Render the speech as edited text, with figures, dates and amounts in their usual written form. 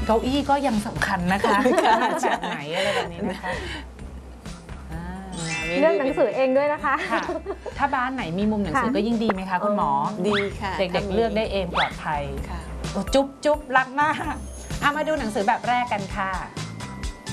เก้าอี้ก็ยังสำคัญนะคะแบบไหนอะไรแบบนี้นะคะเลือกหนังสือเองด้วยนะคะถ้าบ้านไหนมีมุมหนังสือก็ยิ่งดีไหมคะคุณหมอดีค่ะเด็กๆเลือกได้เองปลอดภัยค่ะจุ๊บรักมากมาดูหนังสือแบบแรกกันค่ะ